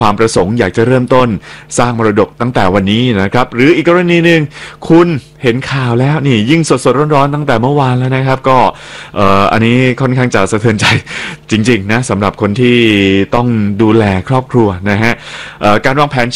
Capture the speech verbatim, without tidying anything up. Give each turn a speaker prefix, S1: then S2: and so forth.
S1: ความประสงค์อยากจะเริ่มต้นสร้างมรดกตั้งแต่วันนี้นะครับหรืออีกกรณีหนึ่งคุณเห็นข่าวแล้วนี่ยิ่งสดๆร้อนๆตั้งแต่เมื่อวานแล้วนะครับก็เอ่ออันนี้ค่อนข้างจะสะเทือนใจจริงๆนะสำหรับคนที่ต้องดูแลครอบครัวนะฮะเอ่อการวางแผน